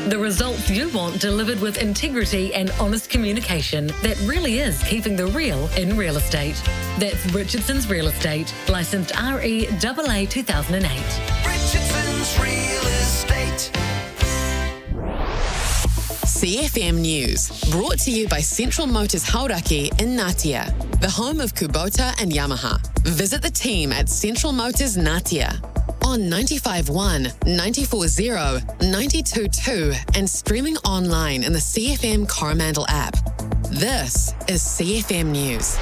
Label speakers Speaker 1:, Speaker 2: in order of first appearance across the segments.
Speaker 1: The results you want delivered with integrity and honest communication that really is keeping the real in real estate. That's Richardson's Real Estate, licensed REAA 2008.
Speaker 2: Richardson's Real Estate.
Speaker 3: CFM News, brought to you by Central Motors Hauraki in Ngatea, the home of Kubota and Yamaha. Visit the team at Central Motors Ngatea on 95.1, 94.0, 92.2 and streaming online in the CFM Coromandel app. This is CFM News.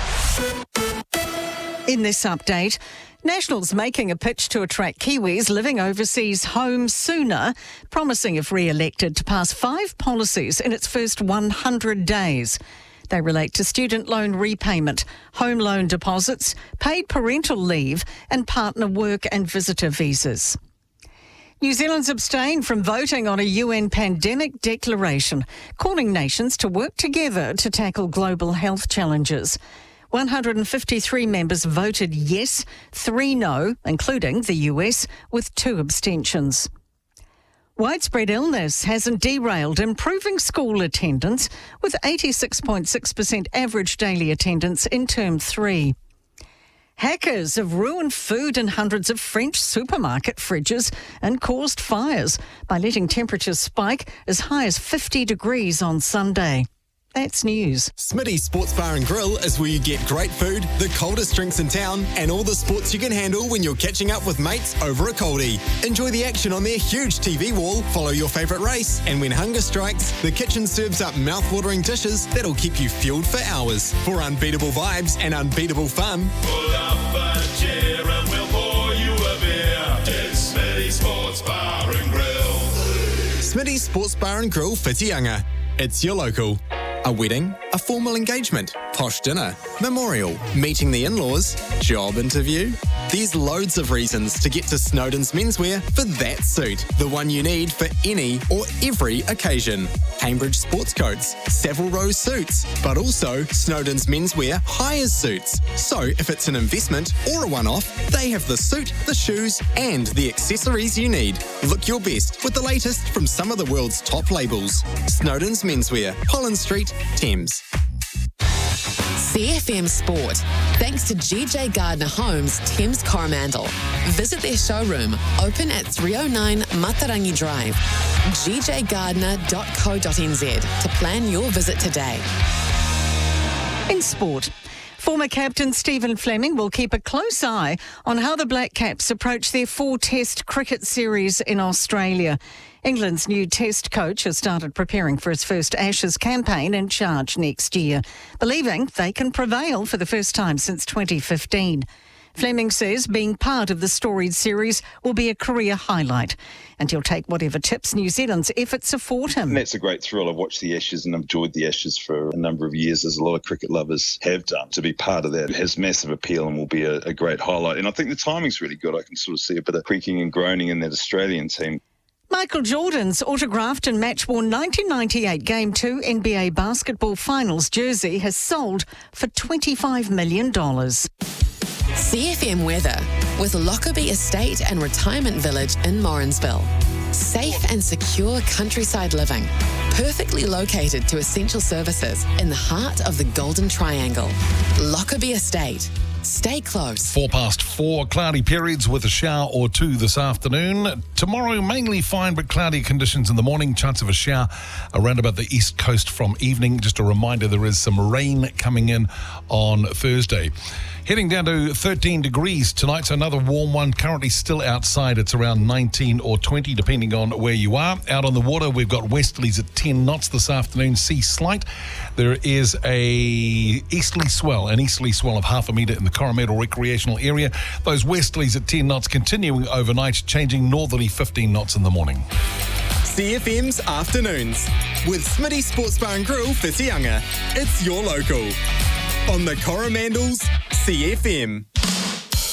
Speaker 4: In this update, National's making a pitch to attract Kiwis living overseas home sooner, promising, if re-elected, to pass 5 policies in its first 100 days. They relate to student loan repayment, home loan deposits, paid parental leave and partner work and visitor visas. New Zealand's abstained from voting on a UN pandemic declaration, calling nations to work together to tackle global health challenges. 153 members voted yes, 3 no, including the US, with 2 abstentions. Widespread illness hasn't derailed improving school attendance, with 86.6% average daily attendance in Term 3. Hackers have ruined food in hundreds of French supermarket fridges and caused fires by letting temperatures spike as high as 50 degrees on Sunday. That's news.
Speaker 5: Smitty's Sports Bar and Grill is where you get great food, the coldest drinks in town, and all the sports you can handle when you're catching up with mates over a coldie. Enjoy the action on their huge TV wall, follow your favourite race, and when hunger strikes, the kitchen serves up mouth-watering dishes that'll keep you fueled for hours. For unbeatable vibes and unbeatable fun,
Speaker 6: pull up a chair and we'll pour you a beer. It's Smitty's Sports Bar and Grill.
Speaker 5: Smitty's Sports Bar and Grill, Whitianga. It's your local. A wedding, a formal engagement, posh dinner, memorial, meeting the in-laws, job interview. There's loads of reasons to get to Snowden's Menswear for that suit, the one you need for any or every occasion. Cambridge sports coats, Savile Row suits, but also Snowden's Menswear hires suits. So if it's an investment or a one-off, they have the suit, the shoes and the accessories you need. Look your best with the latest from some of the world's top labels. Snowden's Menswear, Holland Street, Thames.
Speaker 3: CFM Sport, thanks to GJ Gardner Homes, Thames Coromandel. Visit their showroom, open at 309 Matarangi Drive, gjgardner.co.nz to plan your visit today.
Speaker 4: In sport, former captain Stephen Fleming will keep a close eye on how the Black Caps approach their 4-test cricket series in Australia. England's new test coach has started preparing for his first Ashes campaign in charge next year, believing they can prevail for the first time since 2015. Fleming says being part of the storied series will be a career highlight, and he'll take whatever tips New Zealand's efforts afford him.
Speaker 7: And that's a great thrill. I've watched the Ashes and enjoyed the Ashes for a number of years, as a lot of cricket lovers have done. To be part of that has massive appeal and will be a great highlight. And I think the timing's really good. I can sort of see a bit of creaking and groaning in that Australian team.
Speaker 4: Michael Jordan's autographed and match-worn 1998 Game 2 NBA basketball finals jersey has sold for $25 million.
Speaker 3: CFM weather with Lockerbie Estate and Retirement Village in Morrinsville. Safe and secure countryside living, perfectly located to essential services in the heart of the Golden Triangle. Lockerbie Estate. Stay close.
Speaker 8: 4:04, cloudy periods with a shower or two this afternoon. Tomorrow, mainly fine but cloudy conditions in the morning. Chance of a shower around about the east coast from evening. Just a reminder, there is some rain coming in on Thursday. Heading down to 13 degrees tonight, so another warm one. Currently still outside, it's around 19 or 20, depending on where you are. Out on the water, we've got westerlies at 10 knots this afternoon, sea slight. There is an easterly swell of 0.5 metre in the Coromandel Recreational Area. Those westerlies at 10 knots continuing overnight, changing northerly 15 knots in the morning.
Speaker 5: CFM's Afternoons with Smitty Sports Bar and Grill, Whitianga. It's your local. On the Coromandel's CFM.